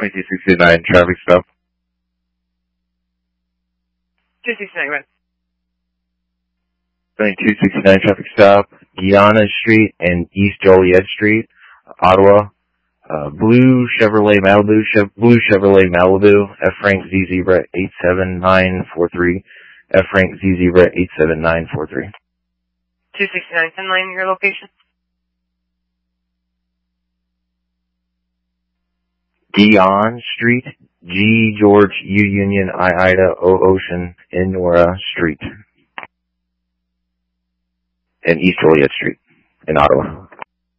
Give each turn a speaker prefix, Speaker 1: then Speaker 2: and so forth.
Speaker 1: 2269 traffic stop.
Speaker 2: 269, right.
Speaker 1: 2269 traffic stop, Guiana Street and East Joliet Street, Ottawa. Blue Chevrolet Malibu, F Frank Z Zebra 87943, F Frank Z Zebra 87943.
Speaker 2: 269, 10 line, your location?
Speaker 1: Guiana Street, G George U Union I Ida O Ocean N Nora Street, and East Joliet Street in Ottawa.